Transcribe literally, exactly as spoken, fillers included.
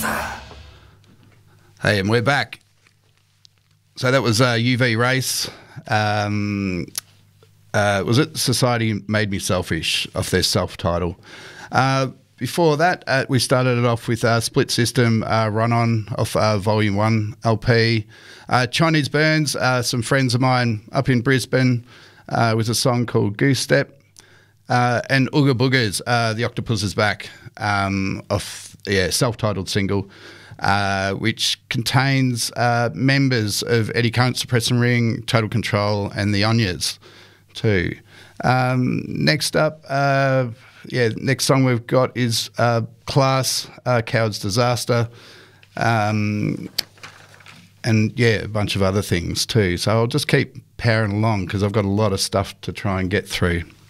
Hey, and we're back. So that was uh, U V Race. Um, uh, was it Society Made Me Selfish off their self-title? Uh, before that, uh, we started it off with uh, Split System, uh, Run On off uh, Volume one L P. Uh, Chinese Burns, uh, some friends of mine up in Brisbane, uh, with a song called Goose Step. Uh, and Ooga Boogers, uh, The Octopus Is Back, um, off, yeah, self-titled single. Uh, which contains uh, members of Eddie Current, Suppressing Ring, Total Control, and the Onions too. Um, next up, uh, yeah, next song we've got is uh, Class, uh, Coward's Disaster, um, and yeah, a bunch of other things too. So I'll just keep powering along because I've got a lot of stuff to try and get through.